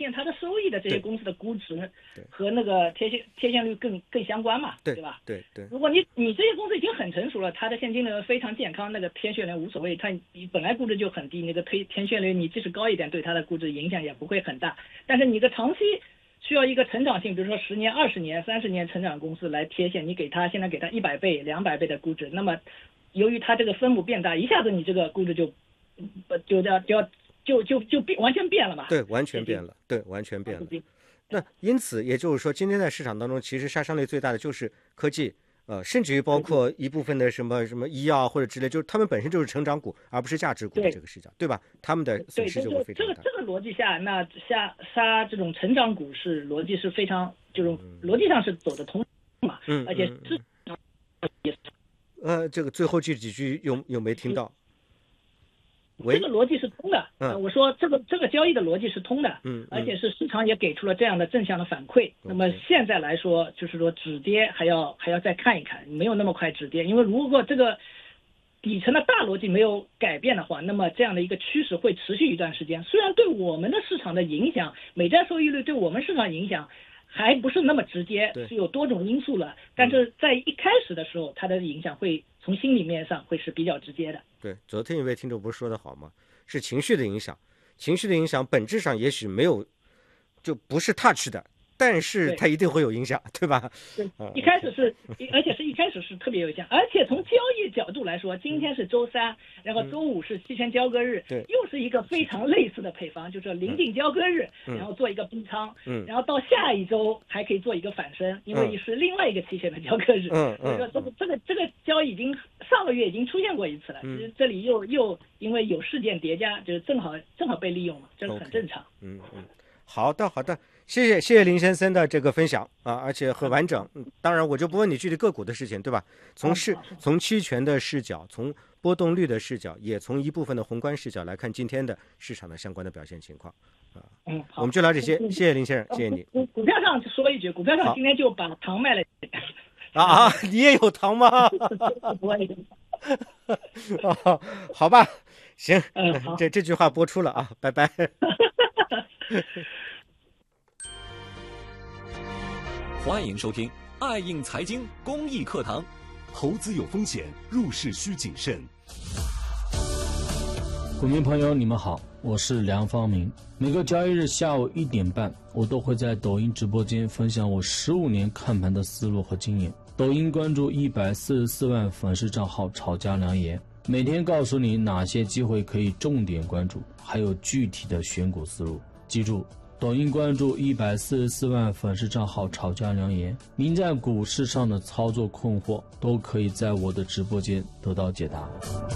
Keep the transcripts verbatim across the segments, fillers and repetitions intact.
现它的收益的这些公司的估值和那个贴现贴现率更更相关嘛， 对对吧？ 对对。 如果你你这些公司已经很成熟了，它的现金流非常健康，那个贴现率无所谓，它你本来估值就很低，那个推贴现率你即使高一点，对它的估值影响也不会很大。但是你的长期需要一个成长性，比如说十年、二十年、三十年成长公司来贴现，你给它现在给它一百倍、两百倍的估值，那么由于它这个分母变大，一下子你这个估值就就要就要就就就变完全变了嘛？ 对，完全变了，对，完全变了。那因此也就是说，今天在市场当中，其实杀伤力最大的就是科技，呃，甚至于包括一部分的什么什么医药或者之类，就是他们本身就是成长股，而不是价值股的这个市场，对吧？他们的损失就会非常大。 这个这个逻辑下，那下杀这种成长股是逻辑是非常，这种逻辑上是走得通嘛？ 嗯， 而且是也呃，这个最后这几句又又没听到。 这个逻辑是通的， 嗯、 呃，我说这个这个交易的逻辑是通的， 嗯， 而且是市场也给出了这样的正向的反馈。 嗯、 那么现在来说，就是说止跌还要还要再看一看，没有那么快止跌，因为如果这个底层的大逻辑没有改变的话，那么这样的一个趋势会持续一段时间。虽然对我们的市场的影响，美债收益率对我们市场影响还不是那么直接，是有多种因素了，但是在一开始的时候，它的影响会从心理面上会是比较直接的。 对，昨天一位听众不是说的好吗？是情绪的影响，情绪的影响本质上也许没有，就不是 touch 的，但是它一定会有影响， 对, 对吧？ 对，一开始是，而且是一开始是特别有影响，而且从交易角度来说，今天是周三，然后周五是期权交割日， 对， 又是一个非常类似的配方，就是临近交割日， 嗯、 然后做一个逼仓， 嗯， 然后到下一周还可以做一个反身，因为是另外一个期权的交割日， 嗯嗯， 所以说这个这个这个交易已经上个月已经出现过一次了， 嗯、 其实这里又又因为有事件叠加，就是正好正好被利用了，这个很正常。 Okay, 嗯嗯，好的好的。谢谢谢谢林先生的这个分享啊，而且很完整。嗯、当然，我就不问你具体个股的事情，对吧？从市从期权的视角，从波动率的视角，也从一部分的宏观视角来看今天的市场的相关的表现情况啊。 嗯， 我们就聊这些。谢谢林先生，谢谢你。 股股票上说一句，股票上今天就把糖卖了。 啊啊，你也有糖吗？ 我也哦，好吧，行， 嗯、 这这句话播出了啊，拜拜。 欢迎收听爱映财经公益课堂。 投资有风险，入市需谨慎。 股民朋友，你们好，我是梁方明。每个交易日下午一点半，我都会在抖音直播间分享我十五年看盘的思路和经验。抖音关注一百四十四万粉丝账号炒家良言，每天告诉你哪些机会可以重点关注，还有具体的选股思路。记住，抖音关注一百四十四万粉丝账号炒家良言，您在股市上的操作困惑都可以在我的直播间得到解答。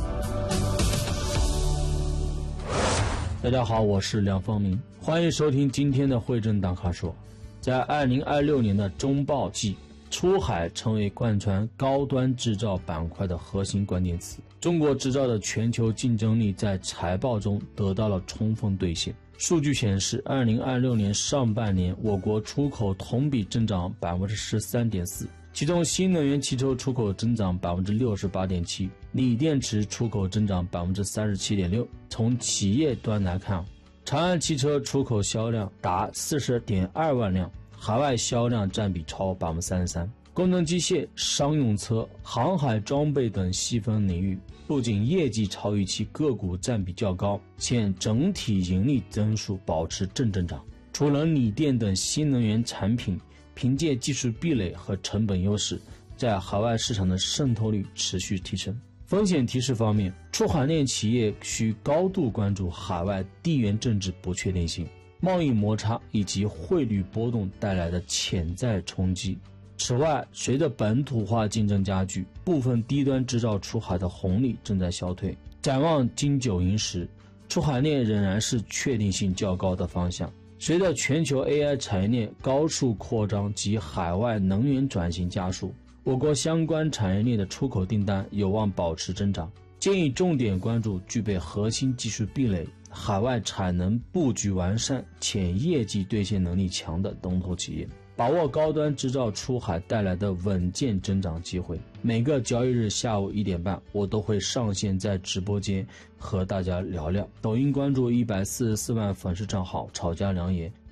大家好，我是梁方明，欢迎收听今天的汇证大咖说。在二零二六年的中报季，出海成为贯穿高端制造板块的核心关键词。中国制造的全球竞争力在财报中得到了充分兑现。数据显示，二零二六年上半年我国出口同比增长 百分之十三点四， 其中新能源汽车出口增长 百分之六十八点七， 锂电池出口增长 百分之三十七点六。 从企业端来看，长安汽车出口销量达 四十点二万辆，海外销量占比超 百分之三十三。 功能机械、商用车、航海装备等细分领域不仅业绩超预期，个股占比较高，且整体盈利增速保持正增长。除了锂电等新能源产品凭借技术壁垒和成本优势，在海外市场的渗透率持续提升。风险提示方面，出海链企业需高度关注海外地缘政治不确定性、贸易摩擦以及汇率波动带来的潜在冲击。此外，随着本土化竞争加剧，部分低端制造出海的红利正在消退。展望金九银十，出海链仍然是确定性较高的方向。随着全球 A I 产业链高速扩张及海外能源转型加速，我国相关产业链的出口订单有望保持增长。建议重点关注具备核心技术壁垒、海外产能布局完善且业绩兑现能力强的龙头企业，把握高端制造出海带来的稳健增长机会。每个交易日下午一点半，我都会上线在直播间和大家聊聊。抖音关注一百四十四万粉丝账号炒家良言，